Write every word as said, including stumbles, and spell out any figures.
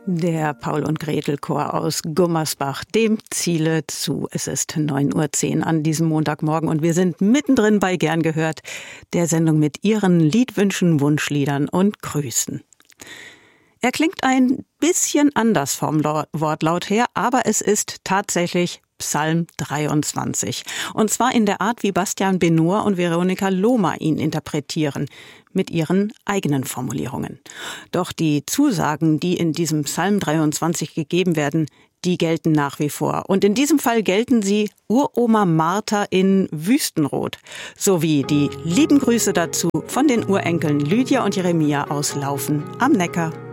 Der Paul- und Gretel-Chor aus Gummersbach, dem Ziele zu. Es ist neun Uhr zehn an diesem Montagmorgen und wir sind mittendrin bei Gern gehört, der Sendung mit Ihren Liedwünschen, Wunschliedern und Grüßen. Er klingt ein bisschen anders vom Wortlaut her, aber es ist tatsächlich Psalm dreiundzwanzig. Und zwar in der Art, wie Bastian Bennohr und Veronika Lohmer ihn interpretieren, mit ihren eigenen Formulierungen. Doch die Zusagen, die in diesem Psalm dreiundzwanzig gegeben werden, die gelten nach wie vor. Und in diesem Fall gelten sie Uroma Martha in Wüstenrot, sowie die lieben Grüße dazu von den Urenkeln Lydia und Jeremia aus Laufen am Neckar.